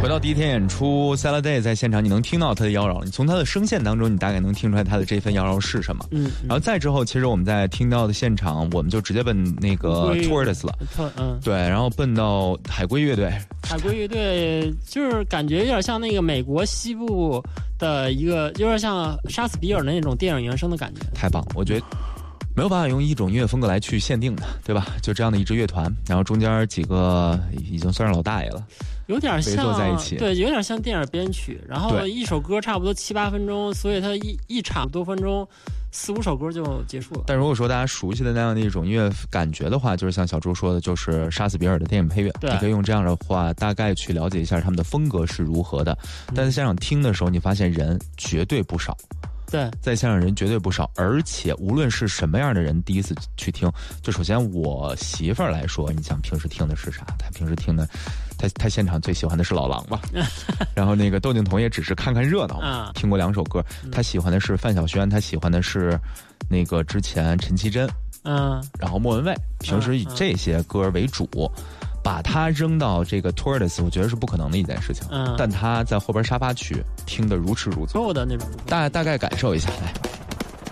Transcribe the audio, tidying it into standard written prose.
回到第一天演出 Salad Day 在现场，你能听到他的妖娆，你从他的声线当中，你大概能听出来他的这份妖娆是什么。然后再之后，其实我们在听到的现场，我们就直接奔那个 Tortoise 了。对，然后奔到海龟乐队。 海龟乐队就是感觉有点像那个美国西部的一个，有点像杀死比尔的那种电影原声的感觉。 太棒，我觉得没有办法用一种音乐风格来去限定的，对吧？就这样的一支乐团，然后中间几个已经算是老大爷了。 有点像， 围坐在一起， 对，有点像电影编曲。然后一首歌差不多7、8分钟，所以它一场多分钟，4、5首歌就结束了。 但如果说大家熟悉的那样的一种音乐感觉的话，就是像小朱说的，就是杀死比尔的电影配乐，你可以用这样的话大概去了解一下他们的风格是如何的。但在现场听的时候，你发现人绝对不少。 对， 在现场人绝对不少，而且无论是什么样的人第一次去听，就首先我媳妇儿来说，你想平时听的是啥？她平时听的，她现场最喜欢的是老狼吧，然后那个窦靖童也只是看看热闹嘛，听过2首歌，她喜欢的是范晓萱，她喜欢的是那个之前陈绮贞，然后莫文蔚，平时以这些歌为主。把他扔到这个 Tortoise， 我觉得是不可能的一件事情。但他在后边沙发区听得如痴如醉， 的那种， 大概感受一下来。